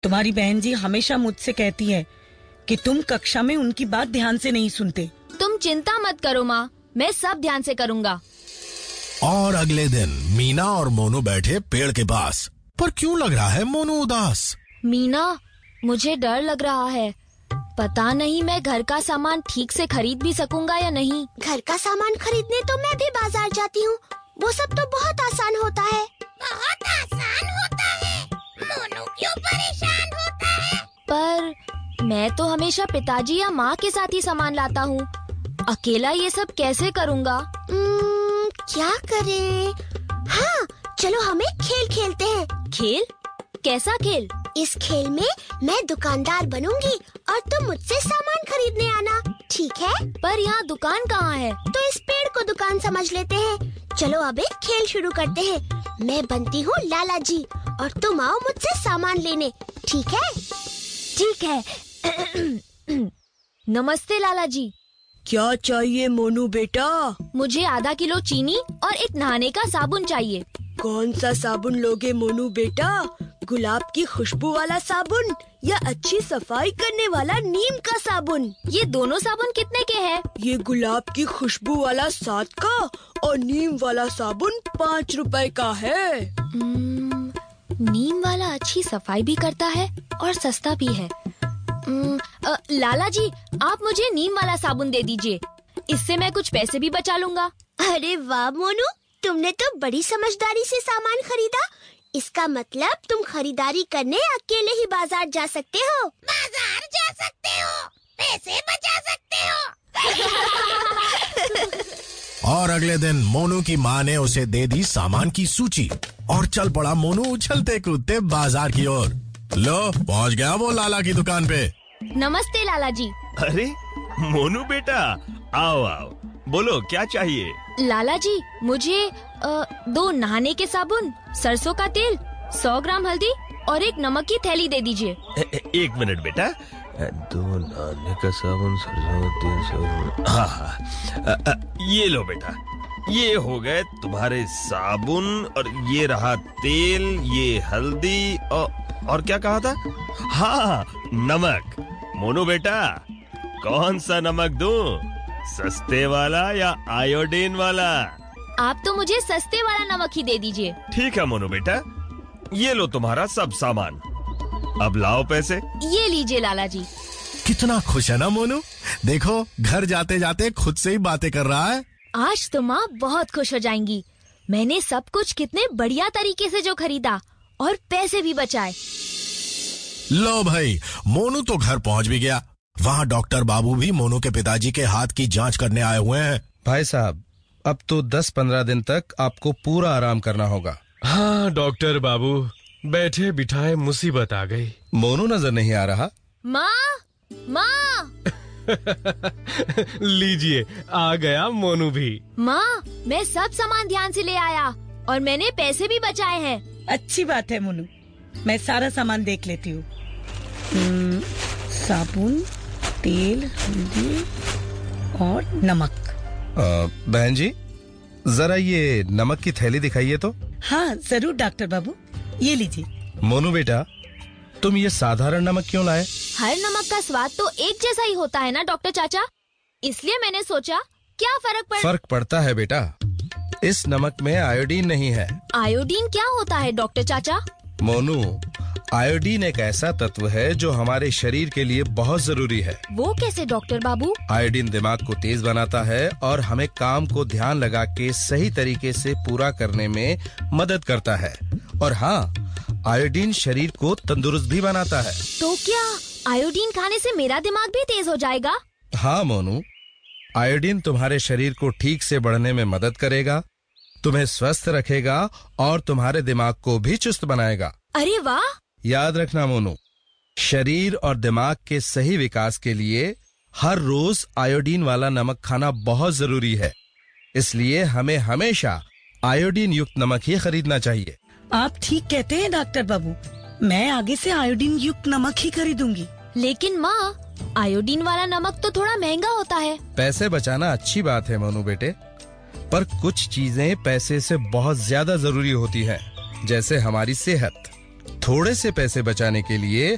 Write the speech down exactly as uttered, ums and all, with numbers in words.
तुम्हारी बहन जी हमेशा मुझसे कहती है कि तुम कक्षा में उनकी बात ध्यान से नहीं सुनते। तुम चिंता मत करो माँ, मैं सब ध्यान से करूँगा। और अगले दिन मीना और मोनू बैठे पेड़ के पास। पर क्यों लग रहा है मोनू उदास? मीना, मुझे डर लग रहा है। पता नहीं मैं घर का सामान ठीक से खरीद भी सकूंगा या नहीं। घर का सामान खरीदने तो मैं भी बाजार जाती हूँ। वो सब तो बहुत आसान होता है। बहुत आसान होता है। मोनू क्यों परेशान होता है? पर मैं तो हमेशा पिताजी या माँ के साथ ही सामान लाता हूँ। अकेला ये सब कैसे करूँगा? क्या करें? हाँ, चलो हम एक खेल खेलते हैं। खेल? कैसा खेल? इस खेल में मैं दुकानदार बनूंगी और तुम मुझसे सामान खरीदने आना, ठीक है? पर यहाँ दुकान कहाँ है? तो इस पेड़ को दुकान समझ लेते हैं। चलो अब एक खेल शुरू करते हैं। मैं बनती हूँ लाला जी और तुम आओ मुझसे सामान लेने, ठीक है? ठीक है। नमस्ते लाला जी। क्या चाहिए मोनू बेटा? मुझे आधा किलो चीनी और एक नहाने का साबुन चाहिए। कौन सा साबुन लोगे मोनू बेटा? गुलाब की खुशबू वाला साबुन या अच्छी सफाई करने वाला नीम का साबुन? ये दोनों साबुन कितने के हैं? ये गुलाब की खुशबू वाला सात का और नीम वाला साबुन पाँच रुपए का है। नीम वाला अच्छी सफाई भी करता है और सस्ता भी है। आ, लाला जी, आप मुझे नीम वाला साबुन दे दीजिए। इससे मैं कुछ पैसे भी बचा लूंगा। अरे वाह मोनू, तुमने तो बड़ी समझदारी से सामान खरीदा। इसका मतलब तुम खरीदारी करने अकेले ही बाजार जा सकते हो। बाजार जा सकते हो, पैसे बचा सकते हो। और अगले दिन मोनू की माँ ने उसे दे दी सामान की सूची और चल पड़ा मोनू उछलते कूदते बाजार की ओर। लो, पहुँच गया वो लाला की दुकान पे। नमस्ते लाला जी। अरे मोनू बेटा, आओ आओ, बोलो क्या चाहिए? लाला जी, मुझे आ, दो नहाने के साबुन, सरसों का तेल, सौ ग्राम हल्दी और एक नमक की थैली दे दीजिए। एक मिनट बेटा, दो नहाने का साबुन, सरसों का तेल, सौ। हाँ हाँ, ये लो बेटा, ये हो गए तुम्हारे साबुन और ये रहा तेल, ये हल्दी और, और क्या कहा था? हाँ, नमक। मोनू बेटा, कौन सा नमक दूं? सस्ते वाला या आयोडीन वाला? आप तो मुझे सस्ते वाला नमक ही दे दीजिए। ठीक है मोनू बेटा, ये लो तुम्हारा सब सामान। अब लाओ पैसे। ये लीजिए लाला जी। कितना खुश है ना मोनू? देखो, घर जाते जाते खुद से ही बातें कर रहा है। आज तो माँ बहुत खुश हो जाएंगी। मैंने सब कुछ कितने बढ़िया तरीके से जो खरीदा और पैसे भी बचाए। लो भाई, मोनू तो घर पहुंच भी गया। वहाँ डॉक्टर बाबू भी मोनू के पिताजी के हाथ की जांच करने आए हुए हैं। भाई साहब, अब तो दस पंद्रह दिन तक आपको पूरा आराम करना होगा। हाँ डॉक्टर बाबू, बैठे बिठाए मुसीबत आ गई। मोनू नजर नहीं आ रहा? माँ, माँ। लीजिए, आ गया मोनू भी। माँ, मैं सब सामान ध्यान से ले आया और मैंने पैसे भी बचाए हैं। अच्छी बात है मोनू, मैं सारा सामान देख लेती हूँ। साबुन, तेल, हल्दी और नमक। बहन जी, जरा ये नमक की थैली दिखाइए तो। हाँ जरूर डॉक्टर बाबू, ये लीजिए। मोनू बेटा, तुम ये साधारण नमक क्यों लाए? हर नमक का स्वाद तो एक जैसा ही होता है ना डॉक्टर चाचा, इसलिए मैंने सोचा क्या फर्क पड़ फर्क पड़ता है बेटा। इस नमक में आयोडीन नहीं है। आयोडीन क्या होता है डॉक्टर चाचा? मोनू, आयोडीन एक ऐसा तत्व है जो हमारे शरीर के लिए बहुत जरूरी है। वो कैसे डॉक्टर बाबू? आयोडीन दिमाग को तेज बनाता है और हमें काम को ध्यान लगा के सही तरीके से पूरा करने में मदद करता है। और हाँ, आयोडीन शरीर को तंदुरुस्त भी बनाता है। तो क्या आयोडीन खाने से मेरा दिमाग भी तेज हो जाएगा? हाँ मोनू, आयोडीन तुम्हारे शरीर को ठीक से बढ़ने में मदद करेगा, तुम्हें स्वस्थ रखेगा और तुम्हारे दिमाग को भी चुस्त बनाएगा। अरे वाह! याद रखना मोनू, शरीर और दिमाग के सही विकास के लिए हर रोज आयोडीन वाला नमक खाना बहुत जरूरी है। इसलिए हमें हमेशा आयोडीन युक्त नमक ही खरीदना चाहिए। आप ठीक कहते हैं डॉक्टर बाबू, मैं आगे से आयोडीन युक्त नमक ही खरीदूंगी। लेकिन माँ, आयोडीन वाला नमक तो थोड़ा महंगा होता है। पैसे बचाना अच्छी बात है मोनू बेटे, पर कुछ चीजें पैसे से बहुत ज्यादा जरूरी होती हैं, जैसे हमारी सेहत। थोड़े से पैसे बचाने के लिए